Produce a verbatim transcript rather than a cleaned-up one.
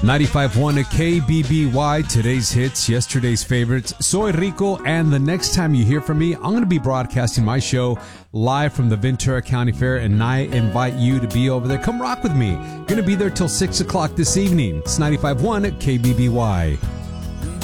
ninety-five point one K B B Y, today's hits, yesterday's favorites. Soy Rico, and the next time you hear from me, I'm going to be broadcasting my show live from the Ventura County Fair, and I invite you to be over there. Come rock with me. Going to be there till six o'clock this evening. It's ninety-five point one K B B Y.